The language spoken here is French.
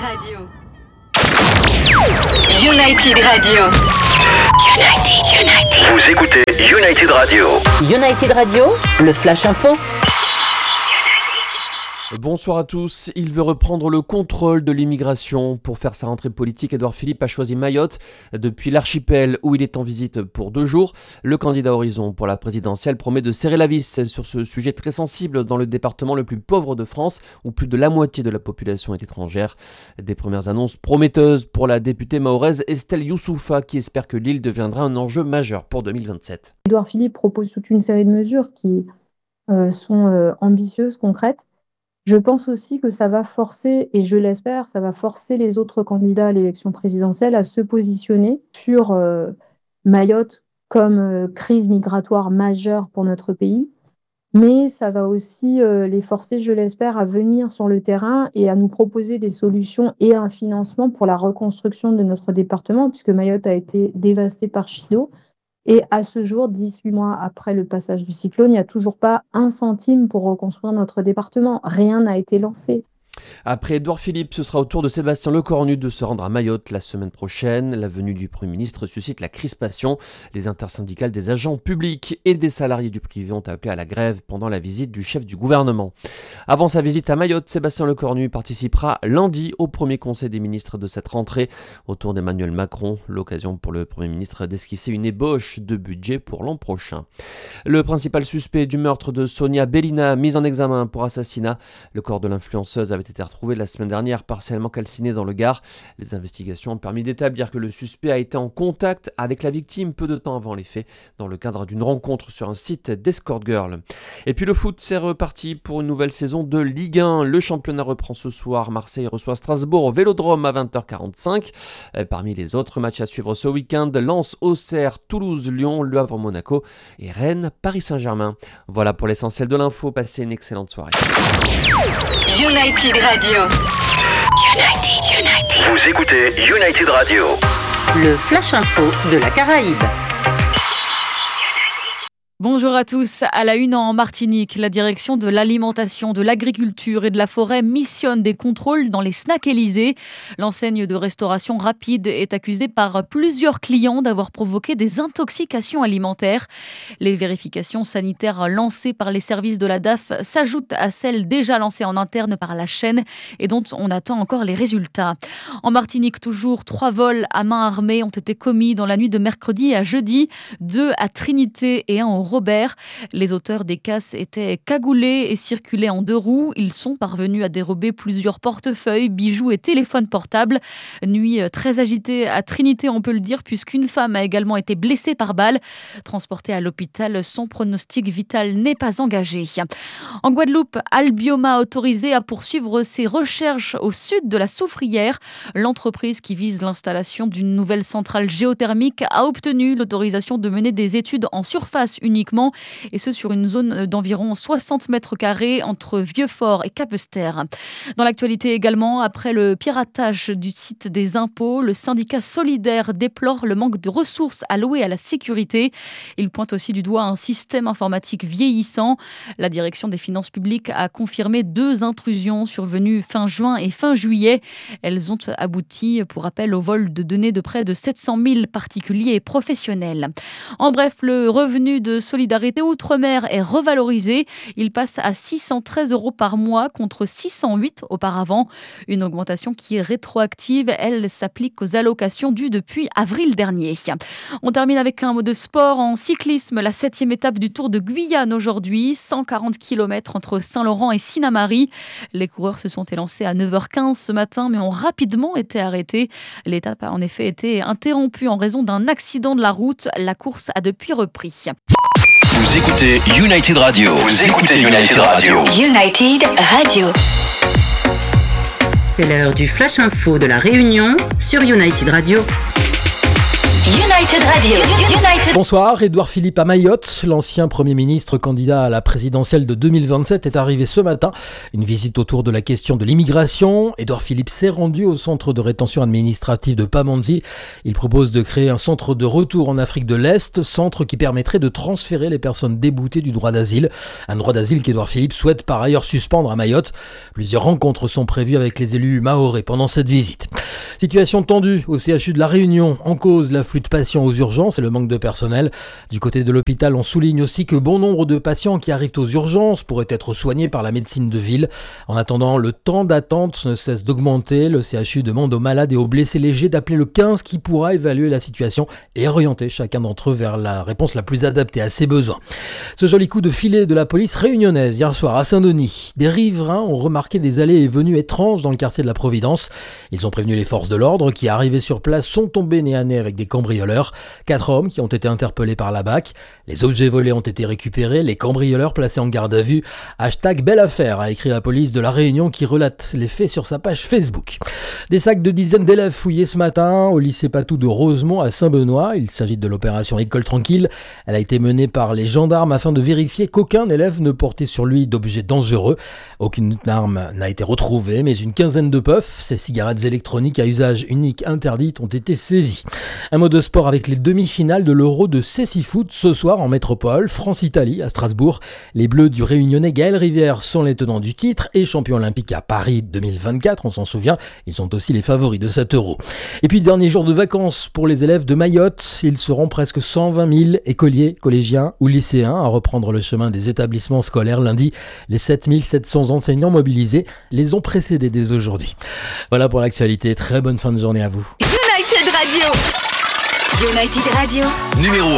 Radio. United Radio. United. Vous écoutez United Radio. United Radio, le Flash Info. Bonsoir à tous. Il veut reprendre le contrôle de l'immigration. Pour faire sa rentrée politique, Édouard Philippe a choisi Mayotte depuis l'archipel où il est en visite pour 2 jours. Le candidat Horizon pour la présidentielle promet de serrer la vis sur ce sujet très sensible dans le département le plus pauvre de France où plus de la moitié de la population est étrangère. Des premières annonces prometteuses pour la députée mahoraise Estelle Youssoufa qui espère que l'île deviendra un enjeu majeur pour 2027. Édouard Philippe propose toute une série de mesures qui sont ambitieuses, concrètes. Je pense aussi que ça va forcer, et je l'espère, ça va forcer les autres candidats à l'élection présidentielle à se positionner sur Mayotte comme crise migratoire majeure pour notre pays. Mais ça va aussi les forcer, je l'espère, à venir sur le terrain et à nous proposer des solutions et un financement pour la reconstruction de notre département, puisque Mayotte a été dévastée par Chido. Et à ce jour, 18 mois après le passage du cyclone, il n'y a toujours pas un centime pour reconstruire notre département. Rien n'a été lancé. Après Édouard Philippe, ce sera au tour de Sébastien Lecornu de se rendre à Mayotte la semaine prochaine. La venue du Premier ministre suscite la crispation. Les intersyndicales des agents publics et des salariés du privé ont appelé à la grève pendant la visite du chef du gouvernement. Avant sa visite à Mayotte, Sébastien Lecornu participera lundi au premier conseil des ministres de cette rentrée autour d'Emmanuel Macron. L'occasion pour le Premier ministre d'esquisser une ébauche de budget pour l'an prochain. Le principal suspect du meurtre de Sonia Bellina, mis en examen pour assassinat. Le corps de l'influenceuse avait été retrouvé la semaine dernière partiellement calciné dans le Gard. Les investigations ont permis d'établir que le suspect a été en contact avec la victime peu de temps avant les faits dans le cadre d'une rencontre sur un site d'escort girl. Et puis le foot, c'est reparti pour une nouvelle saison de Ligue 1. Le championnat reprend ce soir. Marseille reçoit Strasbourg au Vélodrome à 20h45. Parmi les autres matchs à suivre ce week-end, Lens, Auxerre, Toulouse, Lyon, Le Havre, Monaco et Rennes, Paris Saint-Germain. Voilà pour l'essentiel de l'info. Passez une excellente soirée. United Radio. United. Vous écoutez United Radio. Le Flash Info de la Caraïbe. Bonjour à tous. À la une en Martinique, la direction de l'alimentation, de l'agriculture et de la forêt missionne des contrôles dans les snacks Élysée. L'enseigne de restauration rapide est accusée par plusieurs clients d'avoir provoqué des intoxications alimentaires. Les vérifications sanitaires lancées par les services de la DAF s'ajoutent à celles déjà lancées en interne par la chaîne et dont on attend encore les résultats. En Martinique, toujours 3 vols à main armée ont été commis dans la nuit de mercredi à jeudi, 2 à Trinité et 1 au Robert. Les auteurs des casses étaient cagoulés et circulaient en 2 roues. Ils sont parvenus à dérober plusieurs portefeuilles, bijoux et téléphones portables. Nuit très agitée à Trinité, on peut le dire, puisqu'une femme a également été blessée par balle. Transportée à l'hôpital, son pronostic vital n'est pas engagé. En Guadeloupe, Albioma autorisé à poursuivre ses recherches au sud de la Soufrière. L'entreprise qui vise l'installation d'une nouvelle centrale géothermique a obtenu l'autorisation de mener des études en surface uniquement, et ce sur une zone d'environ 60 mètres carrés entre Vieux-Fort et Capesterre. Dans l'actualité également, après le piratage du site des impôts, le syndicat solidaire déplore le manque de ressources allouées à la sécurité. Il pointe aussi du doigt un système informatique vieillissant. La direction des finances publiques a confirmé 2 intrusions survenues fin juin et fin juillet. Elles ont abouti, pour rappel, au vol de données de près de 700 000 particuliers et professionnels. En bref, le revenu de solidarité outre-mer est revalorisé. Il passe à 613 € par mois contre 608 auparavant. Une augmentation qui est rétroactive. Elle s'applique aux allocations dues depuis avril dernier. On termine avec un mot de sport en cyclisme. La 7e étape du Tour de Guyane aujourd'hui. 140 km entre Saint-Laurent et Sinnamary. Les coureurs se sont élancés à 9h15 ce matin, mais ont rapidement été arrêtés. L'étape a en effet été interrompue en raison d'un accident de la route. La course a depuis repris. Vous écoutez United Radio. Vous écoutez United Radio. United Radio. C'est l'heure du Flash Info de la Réunion sur United Radio. United Radio. Bonsoir, Édouard Philippe à Mayotte. L'ancien Premier ministre candidat à la présidentielle de 2027 est arrivé ce matin. Une visite autour de la question de l'immigration. Édouard Philippe s'est rendu au centre de rétention administrative de Pamandzi. Il propose de créer un centre de retour en Afrique de l'Est, centre qui permettrait de transférer les personnes déboutées du droit d'asile. Un droit d'asile qu'Édouard Philippe souhaite par ailleurs suspendre à Mayotte. Plusieurs rencontres sont prévues avec les élus mahorais pendant cette visite. Situation tendue au CHU de La Réunion. En cause, l'afflux de patients aux urgences et le manque de personnel. Du côté de l'hôpital, on souligne aussi que bon nombre de patients qui arrivent aux urgences pourraient être soignés par la médecine de ville. En attendant, le temps d'attente ne cesse d'augmenter. Le CHU demande aux malades et aux blessés légers d'appeler le 15 qui pourra évaluer la situation et orienter chacun d'entre eux vers la réponse la plus adaptée à ses besoins. Ce joli coup de filet de la police réunionnaise hier soir à Saint-Denis. Des riverains ont remarqué des allées et venues étranges dans le quartier de la Providence. Ils ont prévenu les forces de l'ordre qui, arrivés sur place, sont tombés nez à nez avec des cambrioleurs. 4 hommes qui ont été interpellés par la BAC. Les objets volés ont été récupérés, les cambrioleurs placés en garde à vue. #belle affaire a écrit la police de La Réunion qui relate les faits sur sa page Facebook. Des sacs de dizaines d'élèves fouillés ce matin au lycée Patou de Rosemont à Saint-Benoît. Il s'agit de l'opération École Tranquille. Elle a été menée par les gendarmes afin de vérifier qu'aucun élève ne portait sur lui d'objets dangereux. Aucune arme n'a été retrouvée, mais une quinzaine de puffs, ces cigarettes électroniques à usage unique interdites, ont été saisies. Un mot de sport avec les demi-finales de l'Euro de Cécifoot ce soir en métropole, France-Italie à Strasbourg. Les Bleus du Réunionnais Gaël Rivière sont les tenants du titre et champions olympiques à Paris 2024, on s'en souvient. Ils sont aussi les favoris de cet Euro. Et puis dernier jour de vacances pour les élèves de Mayotte. Ils seront presque 120 000 écoliers, collégiens ou lycéens à reprendre le chemin des établissements scolaires lundi. Les 7 700 enseignants mobilisés les ont précédés dès aujourd'hui. Voilà pour l'actualité. Très bonne fin de journée à vous. United Radio. United Radio. Numéro